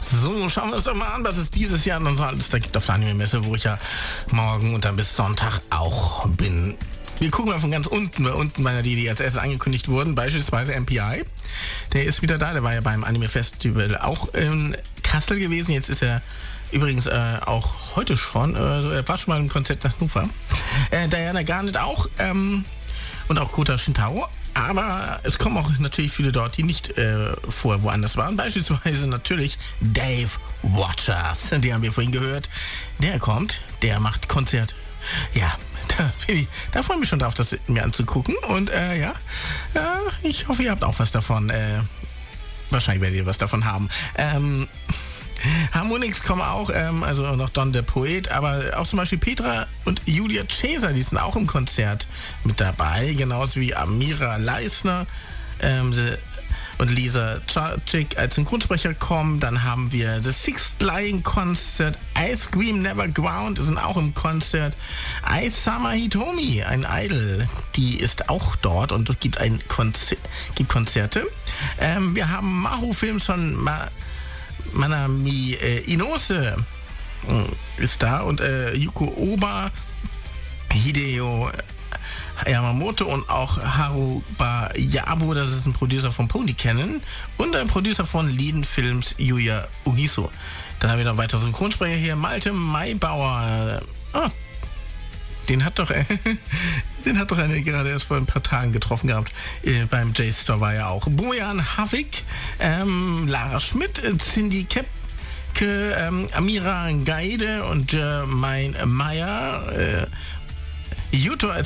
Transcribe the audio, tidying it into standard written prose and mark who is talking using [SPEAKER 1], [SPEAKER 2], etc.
[SPEAKER 1] So, schauen wir uns doch mal an, was es dieses Jahr dann so alles da gibt auf der Anime-Messe, wo ich ja morgen und dann bis Sonntag auch bin. Wir gucken mal von ganz unten, weil unten waren ja die als erstes angekündigt wurden, beispielsweise MPI. Der ist wieder da, der war ja beim Anime-Festival auch in Kassel gewesen. Jetzt ist er übrigens auch heute schon, er war schon mal im Konzert nach Hannover. Diana Garnett auch und auch Kota Shintaro. Aber es kommen auch natürlich viele dort, die nicht vorher woanders waren. Beispielsweise natürlich Dave Watchers, die haben wir vorhin gehört. Der kommt, der macht Konzerte. Ja, da freue ich mich schon drauf, das mir anzugucken. Und ich hoffe, ihr habt auch was davon. Wahrscheinlich werdet ihr was davon haben. Harmonix kommen auch, also noch Don der Poet, aber auch zum Beispiel Petra und Julia Cäsar, die sind auch im Konzert mit dabei, genauso wie Amira Leisner und Lisa Czarczyk als Synchronsprecher kommen. Dann haben wir The Sixth Lion Concert, Ice Cream Never Ground sind auch im Konzert. Aisama Hitomi, ein Idol, die ist auch dort und gibt Konzerte. Wir haben Mahu Films von Manami Inose ist da und Yuko Oba, Hideo Yamamoto und auch Haruba Yabo, das ist ein Producer von Pony Cannon und ein Producer von Liden Films, Yuya Ugiso. Dann haben wir noch weitere Synchronsprecher hier, Malte Maybauer. Den hat doch eine gerade erst vor ein paar Tagen getroffen gehabt. Beim J-Store war er auch. Bojan Havik, Lara Schmidt, Cindy Kepke, Amira Gaide und Jermaine Meyer. Yuto als